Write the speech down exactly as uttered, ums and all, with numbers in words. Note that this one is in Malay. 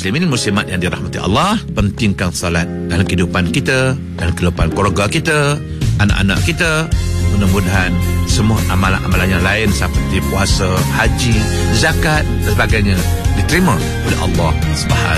muslimin muslimat yang dirahmati Allah, pentingkan salat dalam kehidupan kita, dalam kehidupan keluarga kita, anak-anak kita. Mudah-mudahan semua amalan-amalan yang lain seperti puasa, haji, zakat dan sebagainya diterima oleh Allah Subhanahu